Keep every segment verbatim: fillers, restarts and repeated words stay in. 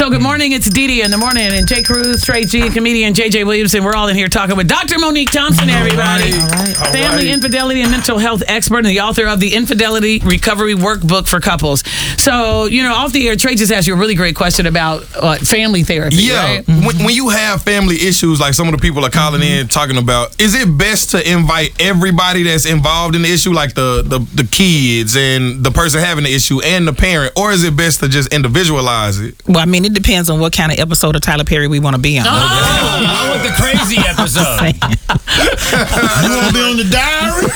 So good morning, it's Dee Dee in the morning, and Jay Cruz, Trey G, and comedian J J Williamson. We're all in here talking with Doctor Monique Thompson, everybody. All right. All Family right. infidelity and mental health expert and the author of the Infidelity Recovery Workbook for Couples. So, you know, off the air, Trey just asked you a really great question about uh, family therapy. Yeah, right? when, when you have family issues, like some of the people are calling mm-hmm. in talking about, is it best to invite everybody that's involved in the issue, like the, the the kids and the person having the issue and the parent, or is it best to just individualize it? Well, I mean, it depends on what kind of episode of Tyler Perry we want to be on. Oh, I want the crazy episode. You want to be on the diary?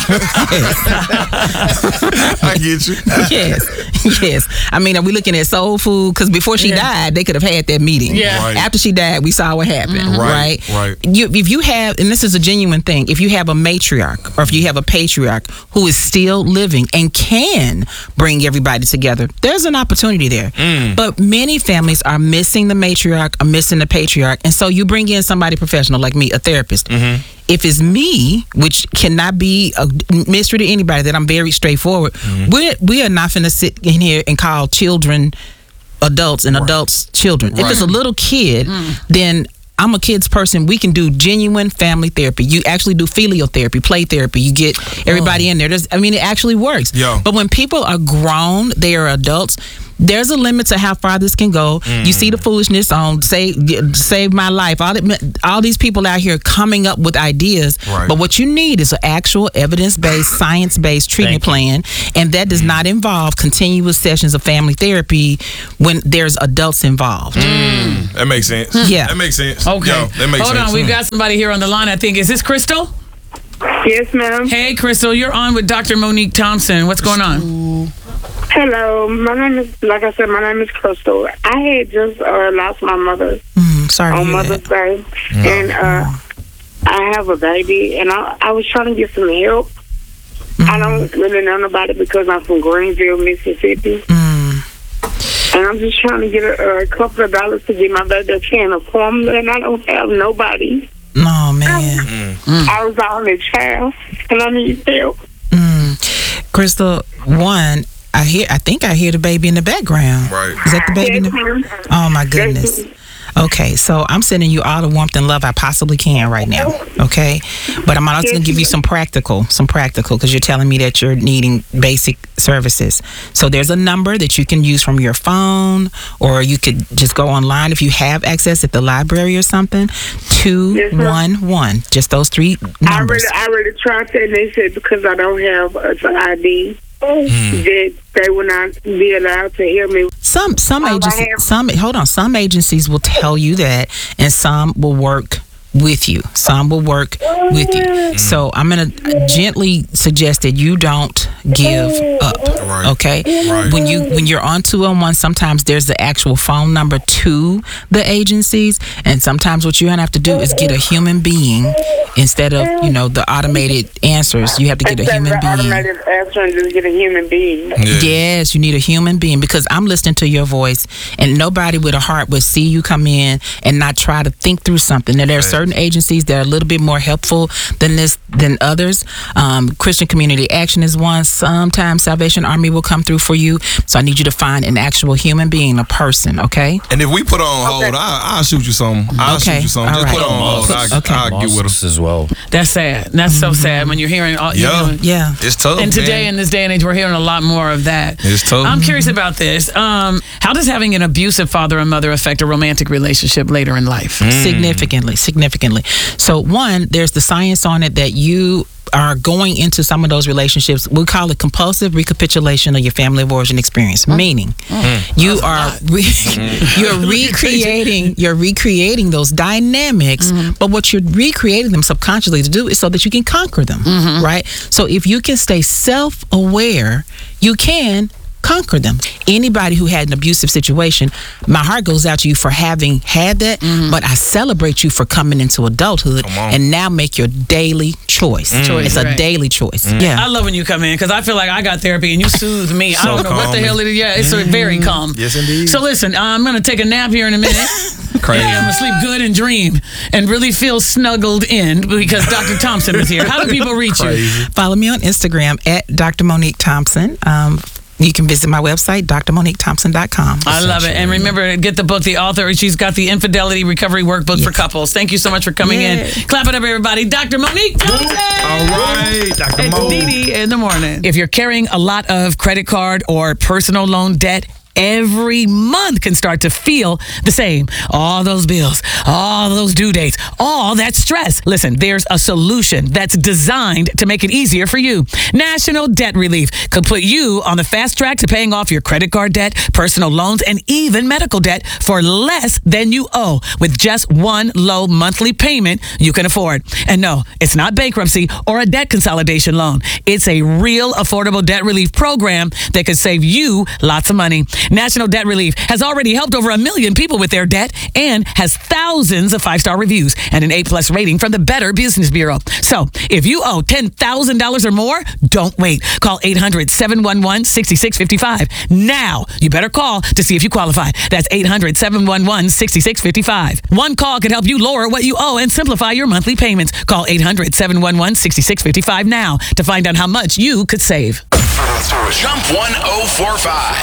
I get you. Yes, yes. I mean, are we looking at soul food? Because before she Yeah. died, they could have had that meeting. Yeah. Right. After she died, we saw what happened. Mm-hmm. Right. Right, right. You, if you have, and this is a genuine thing, if you have a matriarch or if you have a patriarch who is still living and can bring everybody together, there's an opportunity there. Mm. But many families are missing the matriarch or missing the patriarch, and so you bring in somebody professional like me, a therapist. Mm-hmm. If it's me, which cannot be a mystery to anybody, that I'm very straightforward, Mm-hmm. we're, we are not finna sit in here and call children adults and Right. adults children. If Right. it's a little kid, then I'm a kid's person. We can do genuine family therapy. You actually do filial therapy, play therapy. You get everybody in there. There's, I mean, it actually works. Yeah. But when people are grown, they are adults, there's a limit to how far this can go. You see the foolishness on save save my life. All that, all these people out here coming up with ideas. Right. But what you need is an actual evidence-based, science-based treatment plan, and that does not involve continuous sessions of family therapy when there's adults involved. Mm. That makes sense. Yeah. That makes sense. Okay. Yo, that makes Hold sense. on, we've got somebody here on the line, I think. Is this Crystal? Yes, ma'am. Hey, Crystal, you're on with Doctor Monique Thompson. What's going on? Hello, my name is, like I said, my name is Crystal. I had just uh, lost my mother Mm, sorry to on hear Mother's that. Day, and uh, I have a baby, and I, I was trying to get some help. I don't really know nobody because I'm from Greenville, Mississippi, Mm. and I'm just trying to get a, a couple of dollars to get my baby a can of formula, and I don't have nobody. Oh, man. I was the only child, and I need help. Mm. Crystal, one, I hear. I think I hear the baby in the background. Right. Is that the baby? in Yes, the- ma'am. Oh my goodness. Yes, Okay, so I'm sending you all the warmth and love I possibly can right now. Okay, but I'm also gonna give you some practical, some practical, because you're telling me that you're needing basic services. So there's a number that you can use from your phone, or you could just go online if you have access at the library or something. Two Yes, ma'am. one one. Just those three I numbers. already, I already tried that, and they said because I don't have an I D, that they will not be allowed to hear me. Some some Oh, I agencies have- some hold on some agencies will tell you that, and some will work with you. Some will work with you. So I'm gonna gently suggest that you don't give up. Right. Okay. Right. When you when you're on two oh one, sometimes there's the actual phone number to the agencies, and sometimes what you're gonna have to do is get a human being instead of you know the automated answers. You have to get a Instead of human the being. automated answer and just get a human being. Yeah. Yes, you need a human being, because I'm listening to your voice, and nobody with a heart would see you come in and not try to think through something. Now, there are certain agencies that are a little bit more helpful than this than others. Um, Christian Community Action is one. Sometimes Salvation Army will come through for you. So I need you to find an actual human being, a person. Okay. And if we put on hold, Okay. I, I'll shoot you some. I'll Okay. shoot you some. All Just right. put on hold. I, Okay. I'll get with Mosques them. as well. That's sad. That's so sad when you're hearing all, you Yeah. know, Yeah. It's tough. and today, man. in this day and age, we're hearing a lot more of that. It's tough. I'm curious about this. Um, how does having an abusive father and mother affect a romantic relationship later in life? Significantly, significantly. So one, there's the science on it that you are going into some of those relationships. We call it compulsive recapitulation of your family of origin experience. Meaning, you are re- you're recreating you're recreating those dynamics, but what you're recreating them subconsciously to do is so that you can conquer them, right? So if you can stay self-aware, you can conquer them. Anybody who had an abusive situation, my heart goes out to you for having had that, but I celebrate you for coming into adulthood Come on. and now make your daily choice. Choice, It's a right. daily choice. I Yeah. love when you come in because I feel like I got therapy and you soothe me. I So don't know what the calming. hell it is. Yeah, it's a very calm. Yes, indeed. So listen, I'm going to take a nap here in a minute. Crazy. Yeah, I'm going to sleep good and dream and really feel snuggled in because Doctor Thompson is here. How do people reach you? Crazy. Follow me on Instagram at Doctor Monique Thompson. Um, You can visit my website, D R monique thompson dot com. I love it. And remember, get the book, the author. She's got the Infidelity Recovery Workbook for Couples. Thank you so much for coming Yay. in. Clap it up, everybody. Doctor Monique Thompson. All right, Doctor It's Mo. Dee Dee in the morning. If you're carrying a lot of credit card or personal loan debt, every month can start to feel the same. All those bills, all those due dates, all that stress. Listen, there's a solution that's designed to make it easier for you. National Debt Relief could put you on the fast track to paying off your credit card debt, personal loans, and even medical debt for less than you owe with just one low monthly payment you can afford. And no, it's not bankruptcy or a debt consolidation loan. It's a real affordable debt relief program that could save you lots of money. National Debt Relief has already helped over a million people with their debt and has thousands of five-star reviews and an A-plus rating from the Better Business Bureau. So if you owe ten thousand dollars or more, don't wait. Call eight hundred, seven one one, six six five five. Now, you better call to see if you qualify. That's eight hundred, seven one one, six six five five. One call could help you lower what you owe and simplify your monthly payments. Call eight hundred, seven one one, six six five five now to find out how much you could save. Jump one oh four five.